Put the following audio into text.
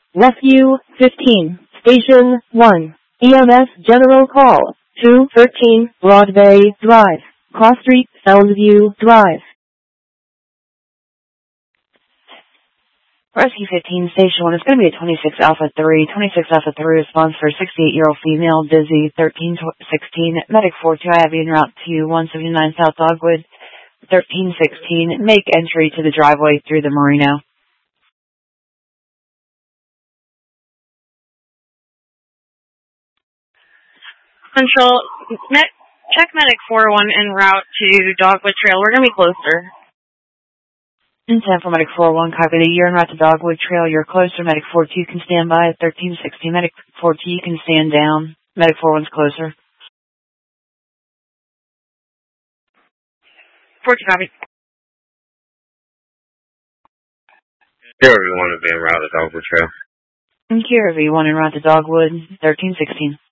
Rescue 15, Station 1, EMS General Call, 213 Broadway Drive, Cross Street, Elmview Drive. Rescue 15, Station 1, it's going to be a 26 Alpha 3. 26 Alpha 3 response for a 68-year-old female, dizzy, 1316. Medic 42, I have you en route to 179 South Dogwood, 1316. Make entry to the driveway through the Marino. Control, check Medic 41 en route to Dogwood Trail. We're going to be closer. Intent for Medic 41, copy the year en route to Dogwood Trail. You're closer. Medic 42 can stand by at 1360. Medic 42 you can stand down. Medic 41's closer. 42 copy. Here, everyone, have been en route to Dogwood Trail. And Kira V1 en route to Dogwood, 1316.